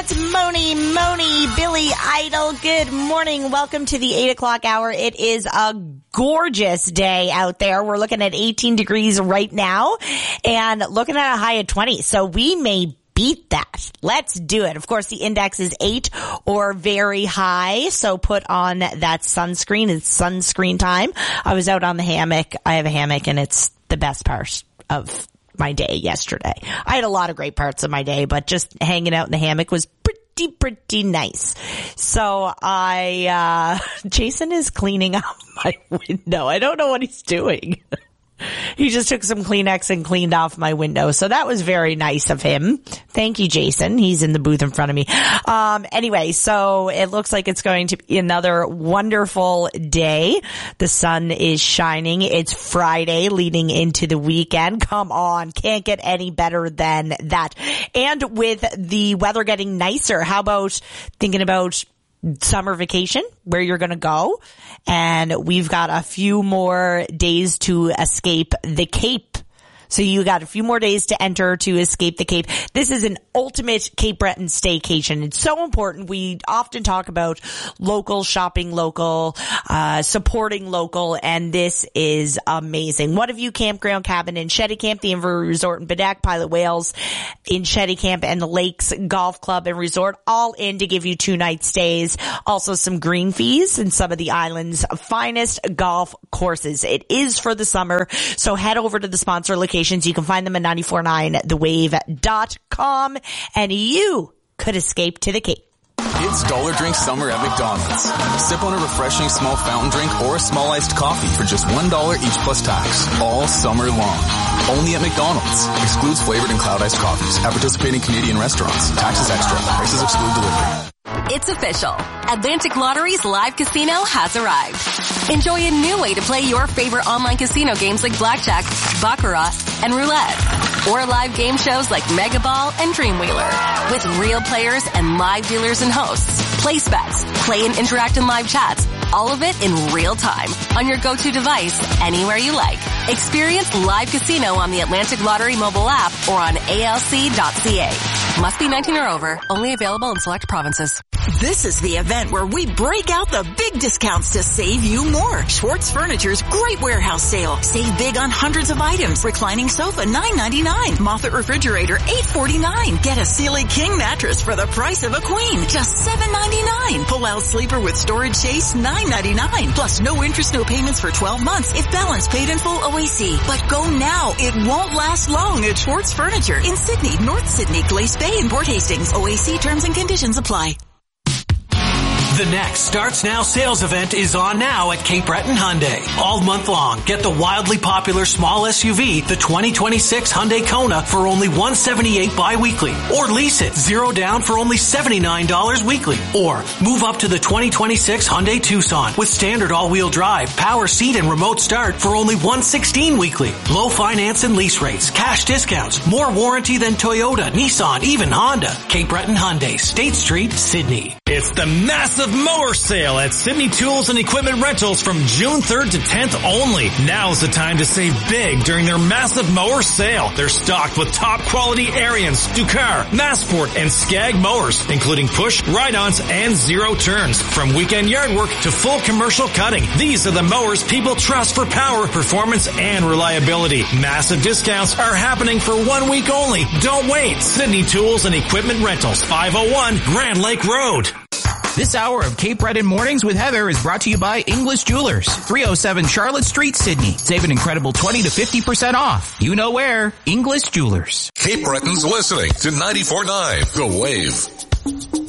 That's Moni, Billy Idol. Good morning. Welcome to the 8 o'clock hour. It is a gorgeous day out there. We're looking at 18 degrees right now and looking at a high of 20. So we may beat that. Let's do it. Of course, the index is 8 or very high. So put on that sunscreen. It's sunscreen time. I was out on the hammock. I have a hammock and it's the best part of my day yesterday. I had a lot of great parts of my day, but just hanging out in the hammock was pretty nice. So Jason is cleaning up my window. I don't know what he's doing. He just took some Kleenex and cleaned off my window. So that was very nice of him. Thank you, Jason. He's in the booth in front of me. Anyway, so it looks like it's going to be another wonderful day. The sun is shining. It's Friday leading into the weekend. Come on. Can't get any better than that. And with the weather getting nicer, how about thinking about summer vacation, where you're going to go? And we've got a few more days to escape the Cape. So you got a few more days to enter to escape the Cape. This is an ultimate Cape Breton staycation. It's so important. We often talk about local, shopping local, supporting local, and this is amazing. What Have You Campground Cabin in Shetty Camp, the Inverurie Resort in Baddeck, Pilot Wales in Shetty Camp, and the Lakes Golf Club and Resort, all in to give you 2-night stays. Also some green fees in some of the island's finest golf courses. It is for the summer, so head over to the sponsor location. You can find them at 949thewave.com, and you could escape to the Cape. It's Dollar Drink Summer at McDonald's. Sip on a refreshing small fountain drink or a small iced coffee for just $1 each plus tax all summer long. Only at McDonald's. Excludes flavored and cloud iced coffees at participating Canadian restaurants. Taxes extra. Prices exclude delivery. It's official. Atlantic Lottery's live casino has arrived. Enjoy a new way to play your favorite online casino games like Blackjack, Baccarat, and Roulette. Or live game shows like Mega Ball and Dreamwheeler. With real players and live dealers and hosts. Place bets, play and interact in live chats. All of it in real time. On your go-to device, anywhere you like. Experience live casino on the Atlantic Lottery mobile app or on alc.ca. Must be 19 or over. Only available in select provinces. This is the event where we break out the big discounts to save you more. Schwartz Furniture's great warehouse sale. Save big on hundreds of items. Reclining sofa, $9.99. Moffett refrigerator, $8.49. Get a Sealy King mattress for the price of a queen, just $7.99. Pull-out sleeper with storage chase, $9.99. Plus no interest, no payments for 12 months if balance paid in full OAC. But go now. It won't last long at Schwartz Furniture in Sydney, North Sydney, Glace Bay, and Port Hastings. OAC terms and conditions apply. The next Starts Now sales event is on now at Cape Breton Hyundai. All month long, get the wildly popular small SUV, the 2026 Hyundai Kona, for only $178 bi-weekly. Or lease it, 0 down for only $79 weekly. Or move up to the 2026 Hyundai Tucson with standard all-wheel drive, power seat, and remote start for only $116 weekly. Low finance and lease rates, cash discounts, more warranty than Toyota, Nissan, even Honda. Cape Breton Hyundai, State Street, Sydney. It's the massive mower sale at Sydney Tools and Equipment Rentals from June 3rd to 10th only. Now's the time to save big during their massive mower sale. They're stocked with top quality Ariens, Ducar, Massport, and Skag mowers, including push, ride-ons, and zero turns. From weekend yard work to full commercial cutting, these are the mowers people trust for power, performance, and reliability. Massive discounts are happening for 1 week only. Don't wait. Sydney Tools and Equipment Rentals, 501 Grand Lake Road. This hour of Cape Breton Mornings with Heather is brought to you by English Jewelers, 307 Charlotte Street, Sydney. Save an incredible 20 to 50% off. You know where. English Jewelers. Cape Breton's listening to 94.9 The Wave.